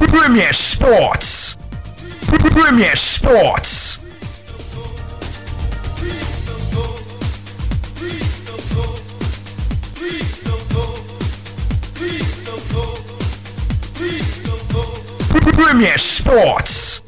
Premier Sports. Premier Sports. Premier Sports.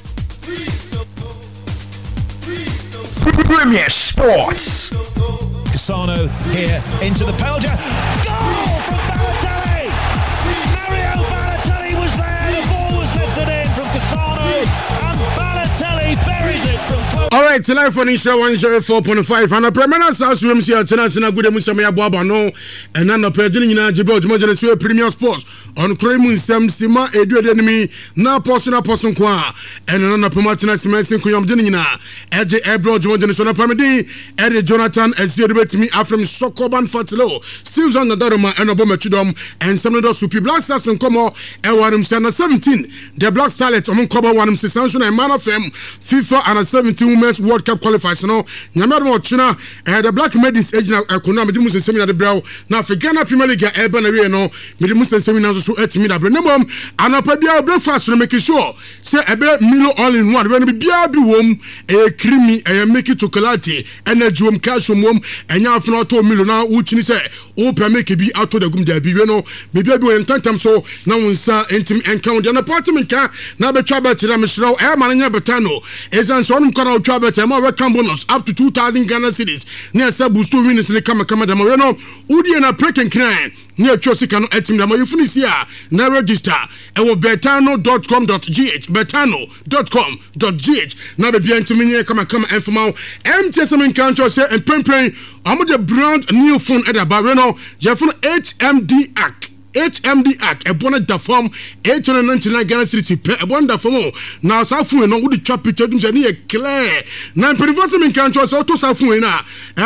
Premier Sports. Cassano here into the penalty. Goal from Balotelli! Mario Balotelli was there. The ball was lifted in from Cassano, and Balotelli buries it from close. All right, tonight for Nisha 104.5 and a permanent South Rooms here tonight. Good Musamia Baba no, and then a Pedina Jibot Mojan Premier Sports on Kremun Sam Sima, Edu enemy, now person Qua, and another Pomatina Simensin Kuyam Janina, Eddie Ebro, Jojan Pamedi, Eddie Jonathan, as you debate me from Sokoban Fatilo, Steve's on the Daruma and Obama Chudom, and some of those who Black Stars and Como, and Wadum Sana 17, the Black Starlet, among Koba Wadum Sissanson and Man of Fame, FIFA and a 17 Women's World Cup qualifiers. No, Yamado China, the Black Medis agent, Akuna, Medimus Seminar the Brow, now for Ghana Premier League, Urban Area, no, Medimus Seminars so at me, Brenum, and a Pabia breakfast, making sure, say a better meal all in one, when we be a womb, a creamy, a make it chocolate, and a jum cash womb, and now for not 2 million now, which is a open make it be out to the gum there, Biveno, maybe I do in time so now we saw intimate encounter, and apartment car, now the trouble to them, Mr. Airman Betano, is an son of trouble, welcome bonus up to 2,000 Ghana cities, near Sabu 2 minutes in the Kamakama Moreno, Udi and a pregnant crime. Near Chosicano etim da Mayufunisia, na register, and betano.com.gh, betano.com.gh. Now the bien to me, come and from our MTSM country, say, and Pempen, I'm the brand new phone at the Barreno, Jeffon HMD Act. HMD Act, a bonnet da form 899 Ghana City, a bonnet da form. Now, Safu and all the chap picture near clear. Now, Penivasam in country, so to Safu na.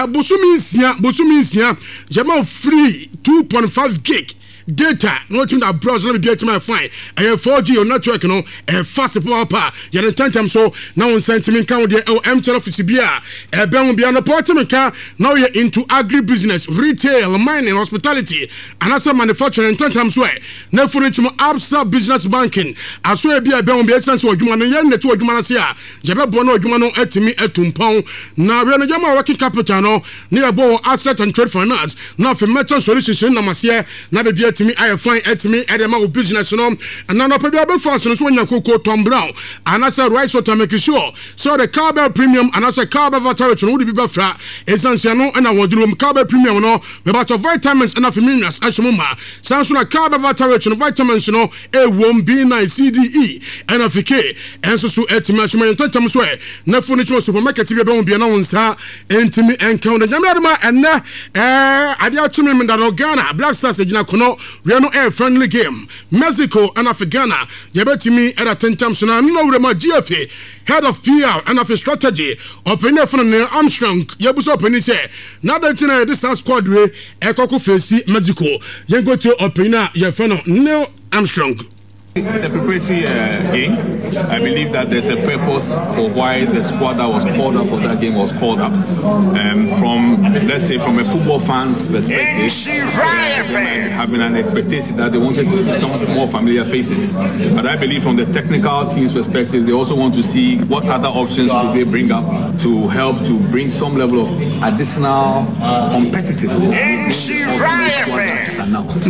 Bosumisia, Jamal free 2.5 gig. Data, not in that browser, let me get to my fine. I have 4G or network, no, and fast power. You're in time, so now on sentiment count there, MTL office beer, a bell beyond apartment car. Now you're into agribusiness, retail, mining, hospitality, and as a manufacturer in times way. Now for it, Absa business banking. I swear be a bell be a sense of human and to a humasia. Jababono, Humano, etimi, etumpon. Now we're a working capital, near Bo asset and trade finance. Now for metal solutions in Namasia, now be to me, I find at me at the business, and none of the functions when you cook Tom Brown, and as a rice water make sure. So the Carbell Premium and as a Carbell Vatarich would be better, Essentiano and I would do Carbell Premium, no, about vitamins and minerals, as Muma, Samsung Carbell Vatarich and vitamins, no, a won't be nice CDE, and a FK, and so at Mashman Tantam's way. No furniture supermarket will be announced, and to me and count the Yamarama, and I doubt to me that Ghana, Black Stars, Kono. We are no air friendly game. Mexico and Ghana. You bet me at a 10 times now. No, my GFA, head of PR and of strategy. Open up from Neil Armstrong. Yabus open say. Now that you know this squad way, Ekoko Facey, Mexico. You go to open up your friend Neil Armstrong. It's a preparatory game. I believe that there's a purpose for why the squad that was called up for that game was called up. From, let's say, from a football fan's perspective, having an expectation that they wanted to see some more familiar faces. But I believe from the technical team's perspective, they also want to see what other options could they bring up to help to bring some level of additional competitiveness.